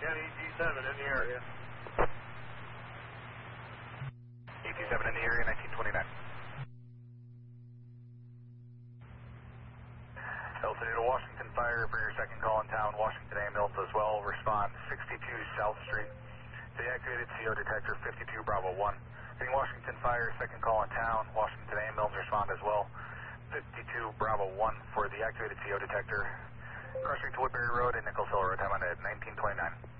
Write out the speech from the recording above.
Got EG7 in the area. EG7 in the area, 1929. Delta to Washington Fire for your second call in town, Washington ambulance as well. Respond 62 South Street. Deactivated CO detector 52 Bravo 1. Being Washington Fire, second call in town, Washington ambulance respond as well. 52 Bravo 1 for the activated CO detector. Cross Street to Woodbury Road and Nichols Hill Road, time on at 1929.